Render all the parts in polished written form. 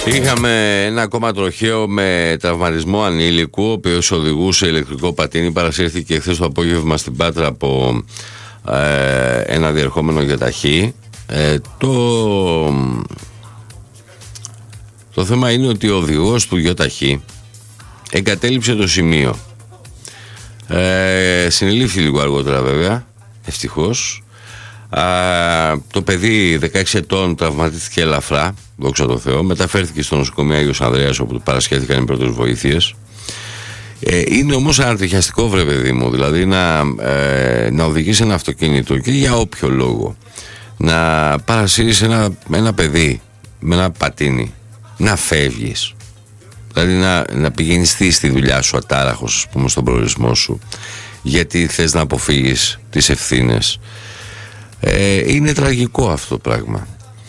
Είχαμε ένα ακόμα τροχαίο με τραυματισμό ανήλικου, ο οποίος οδηγούσε ηλεκτρικό πατίνι. Παρασύρθηκε χθες το απόγευμα στην Πάτρα από ένα διερχόμενο για ταχύ. Το θέμα είναι ότι ο οδηγός του γιοταχή εγκατέλειψε το σημείο. Συνελήφθη λίγο αργότερα βέβαια, ευτυχώς. Το παιδί 16 ετών τραυματίστηκε ελαφρά, δόξα τω Θεώ. Μεταφέρθηκε στο νοσοκομείο Άγιος Ανδρέας, όπου του παρασχέθηκαν οι πρώτες βοήθειες. Είναι όμως ανατριχιαστικό, βρε παιδί μου, δηλαδή να οδηγείς ένα αυτοκίνητο και για όποιο λόγο να παρασύρεις ένα παιδί με ένα πατίνι, να φεύγεις, δηλαδή να πηγαίνεις στη δουλειά σου ατάραχος, ας πούμε, στον προορισμό σου, γιατί θες να αποφύγεις τις ευθύνες. Είναι τραγικό αυτό το πράγμα.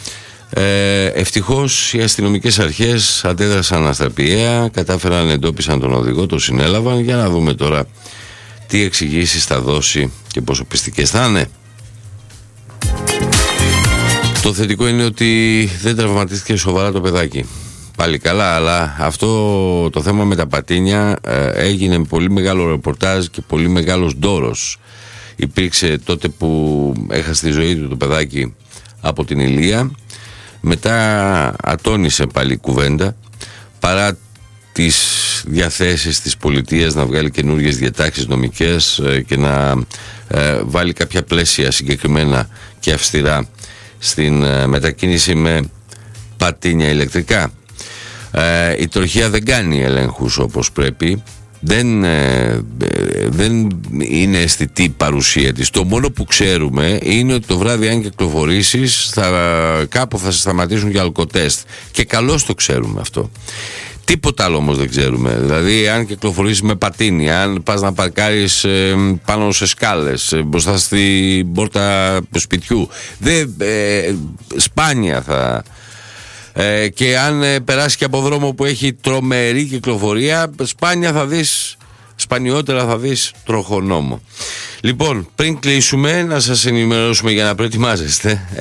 Ευτυχώς οι αστυνομικές αρχές αντέδρασαν αστραπιαία, κατάφεραν, εντόπισαν τον οδηγό, τον συνέλαβαν. Για να δούμε τώρα τι εξηγήσεις θα δώσει και πόσο πιστικές θα είναι. Το θετικό είναι ότι δεν τραυματίστηκε σοβαρά το παιδάκι. Πάλι καλά, αλλά αυτό το θέμα με τα πατίνια έγινε πολύ μεγάλο ρεπορτάζ και πολύ μεγάλος ντόρος. Υπήρξε τότε που έχασε τη ζωή του το παιδάκι από την Ηλία. Μετά ατώνησε πάλι η κουβέντα, παρά τις διαθέσεις της πολιτείας να βγάλει καινούργιες διατάξεις νομικές και να βάλει κάποια πλαίσια συγκεκριμένα και αυστηρά στην μετακίνηση με πατίνια ηλεκτρικά. Η τροχιά δεν κάνει ελέγχους όπως πρέπει. Δεν είναι αισθητή παρουσία της. Το μόνο που ξέρουμε είναι ότι το βράδυ, αν κυκλοφορήσεις, κάπου θα σε σταματήσουν για αλκοτέστ. Και καλώς το ξέρουμε αυτό. Τίποτα άλλο όμως δεν ξέρουμε. Δηλαδή, αν κυκλοφορήσεις με πατίνι, αν πας να παρκάρεις πάνω σε σκάλες, μπροστά στην πόρτα σπιτιού, σπάνια θα... και αν περάσει και από δρόμο που έχει τρομερή κυκλοφορία, σπανιότερα θα δεις τροχονόμο. Λοιπόν, πριν κλείσουμε, να σας ενημερώσουμε για να προετοιμάζεστε.